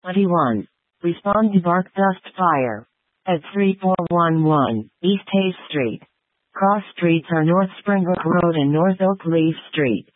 21. Respond to bark dust fire. At 3411 East Hayes Street. Cross streets are North Springbrook Road and North Oak Leaf Street.